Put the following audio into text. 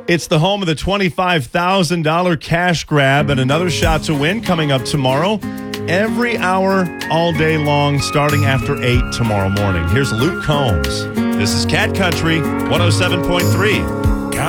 It's the home of the $25,000 cash grab and another shot to win coming up tomorrow. Every hour, all day long, starting after 8 tomorrow morning. Here's Luke Combs. This is Cat Country 107.3.